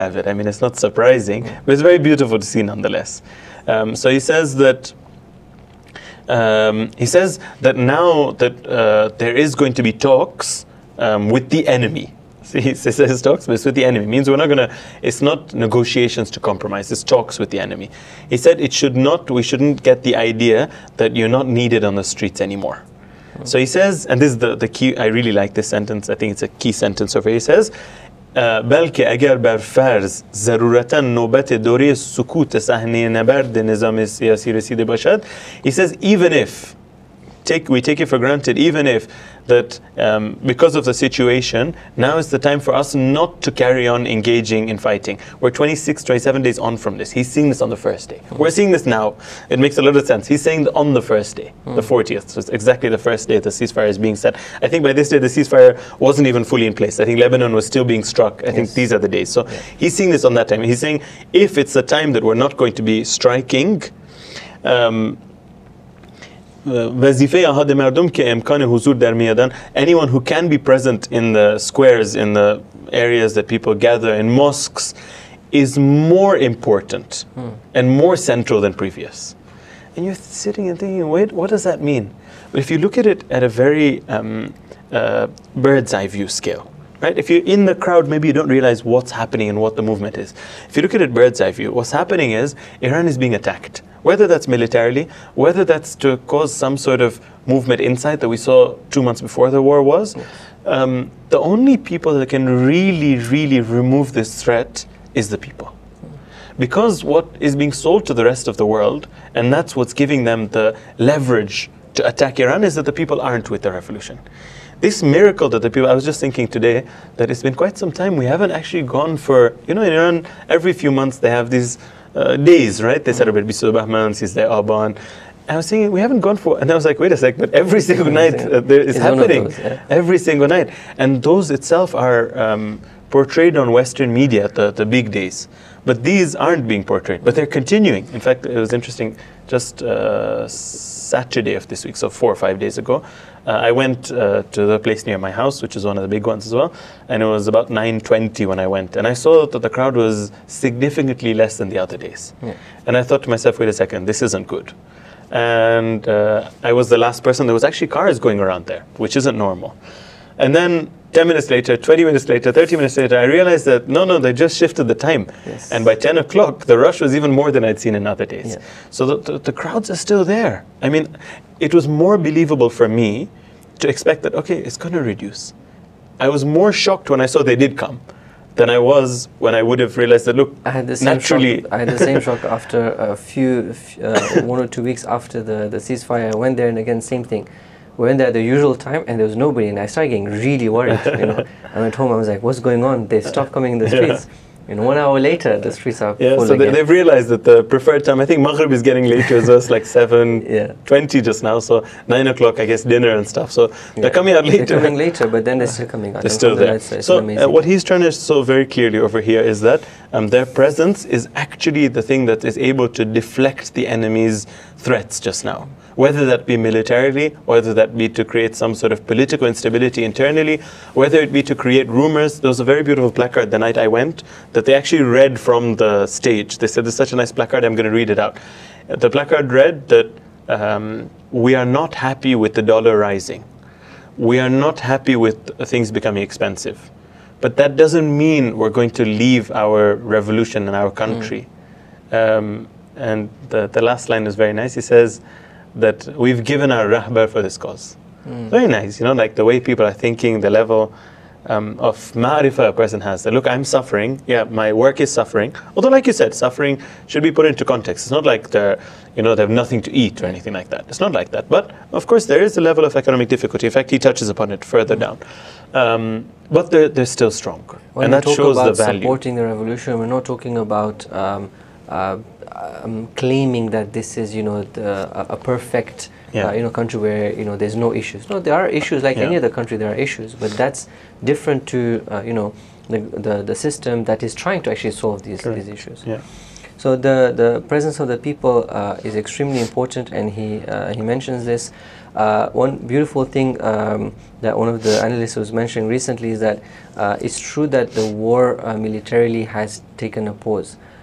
have it. I mean, it's not surprising, but it's very beautiful to see nonetheless. So he says that now that there is going to be talks with the enemy. He says talks, but it's with the enemy. Means it's not negotiations to compromise, it's talks with the enemy. He said we shouldn't get the idea that you're not needed on the streets anymore. So he says, and this is the key, I really like this sentence, I think it's a key sentence over here. He says, بلکه اگر بر فرض ضرورتا نوبت دوره سکوت صحنه نبرد نظام سیاسی رسیده باشد. He says, even if we take it for granted, even if that because of the situation, now is the time for us not to carry on engaging in fighting. We're 26, 27 days on from this. He's seeing this on the first day. We're seeing this now. It makes a lot of sense. He's saying on the first day, the 40th. So it's exactly the first day the ceasefire is being set. I think by this day, the ceasefire wasn't even fully in place. I think Lebanon was still being struck. I think these are the days. So he's seeing this on that time. He's saying, if it's the time that we're not going to be striking, وظیفه احد مردم که امکان حضور در میادن, anyone who can be present in the squares, in the areas that people gather, in mosques, is more important and more central than previous. And you're sitting and thinking, wait, what does that mean? But if you look at it at a very bird's eye view scale, right? If you're in the crowd, maybe you don't realize what's happening and what the movement is. If you look at it bird's eye view, what's happening is Iran is being attacked. Whether that's militarily, whether that's to cause some sort of movement inside that we saw 2 months before the war was, the only people that can really, really remove this threat is the people. Because what is being sold to the rest of the world, and that's what's giving them the leverage to attack Iran, is that the people aren't with the revolution. This miracle that the people, I was just thinking today, that it's been quite some time, we haven't actually gone for, in Iran, every few months they have these days, right? They celebrate Bisu Bahman, Sizday Aban. I was thinking, we haven't gone for, and I was like, wait a sec, but every single night there is happening. Those, every single night. And those itself are portrayed on Western media, the big days. But these aren't being portrayed, but they're continuing. In fact, it was interesting, just Saturday of this week, so 4 or 5 days ago, I went to the place near my house, which is one of the big ones as well, and it was about 9:20 when I went, and I saw that the crowd was significantly less than the other days. And I thought to myself, wait a second, this isn't good. And I was the last person. There was actually cars going around there, which isn't normal. And then 10 minutes later, 20 minutes later, 30 minutes later, I realized that no, they just shifted the time. And by 10 o'clock, the rush was even more than I'd seen in other days. So the crowds are still there. I mean, it was more believable for me to expect that, okay, it's going to reduce. I was more shocked when I saw they did come than I was when I would have realized that, look, I had the same naturally... shock. I had the same shock after a few, 1 or 2 weeks after the ceasefire. I went there and again, same thing. We went there at the usual time and there was nobody, and I started getting really worried. I went home, I was like, what's going on? They stopped coming in the streets. 1 hour later, the streets are full so again. They've realized that the preferred time, I think Maghrib is getting later as well. It's like 7:20 just now, so 9 o'clock, I guess, dinner and stuff. So they're coming out later. They're coming later, but then they're still coming out. They're still there. So what he's trying to show very clearly over here is that their presence is actually the thing that is able to deflect the enemy's threats just now. Whether that be militarily, whether that be to create some sort of political instability internally, whether it be to create rumors. There was a very beautiful placard the night I went that they actually read from the stage. They said, "This is such a nice placard, I'm going to read it out." The placard read that we are not happy with the dollar rising. We are not happy with things becoming expensive. But that doesn't mean we're going to leave our revolution and our country. And the last line is very nice. He says that we've given our rahbar for this cause. Very nice, like the way people are thinking, the level of ma'rifah a person has. That, look, I'm suffering. Yeah, my work is suffering. Although, like you said, suffering should be put into context. It's not like they have nothing to eat or anything like that. It's not like that. But, of course, there is a level of economic difficulty. In fact, he touches upon it further down. But they're still strong. When and that shows the value. Supporting the revolution, we're not talking about claiming that this is, a perfect, country where, there's no issues. No, there are issues like any other country. There are issues, but that's different to, the system that is trying to actually solve these issues. So the presence of the people is extremely important, and he mentions this. One beautiful thing that one of the analysts was mentioning recently is that it's true that the war militarily has taken a pause.